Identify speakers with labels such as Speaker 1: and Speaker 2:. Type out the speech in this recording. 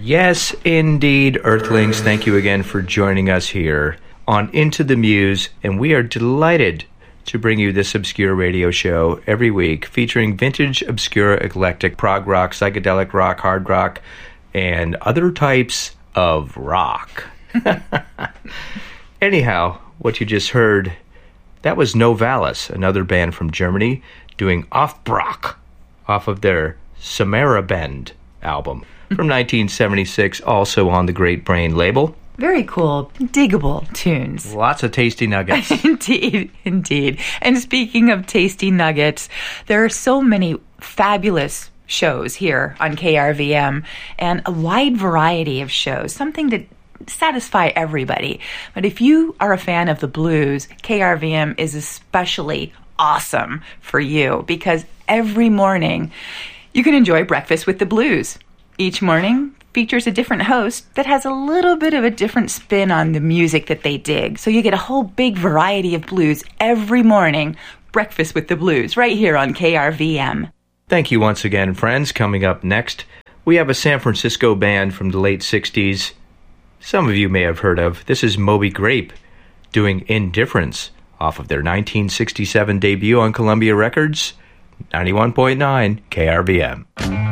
Speaker 1: Yes, indeed, Earthlings. Thank you again for joining us here on Into the Muse, and we are delighted to bring you this obscure radio show every week featuring vintage, obscure, eclectic prog rock, psychedelic rock, hard rock, and other types of rock. Anyhow, what you just heard, that was Novalis, another band from Germany, doing Aufbruch off of their Samara Bend album from 1976, also on the Great Brain label.
Speaker 2: Very cool, diggable tunes.
Speaker 1: Lots of tasty nuggets.
Speaker 2: Indeed, indeed. And speaking of tasty nuggets, there are so many fabulous shows here on KRVM and a wide variety of shows, something that satisfy everybody. But if you are a fan of the blues, KRVM is especially awesome for you because every morning you can enjoy Breakfast with the Blues. Each morning features a different host that has a little bit of a different spin on the music that they dig. So you get a whole big variety of blues every morning. Breakfast with the Blues right here on KRVM.
Speaker 1: Thank you once again, friends. Coming up next, we have a San Francisco band from the late 60s. Some of you may have heard of. This is Moby Grape doing Indifference off of their 1967 debut on Columbia Records, 91.9 KRVM.